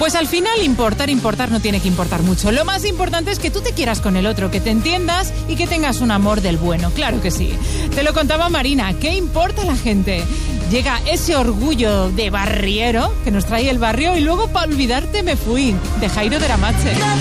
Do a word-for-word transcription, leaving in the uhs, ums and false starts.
Pues al final importar, importar no tiene que importar mucho. Lo más importante es que tú te quieras con el otro, que te entiendas y que tengas un amor del bueno. Claro que sí. Te lo contaba Marina. ¿Qué importa la gente? Llega ese orgullo de barriero que nos trae el barrio y luego para olvidarte me fui, de Jairo de la Mache.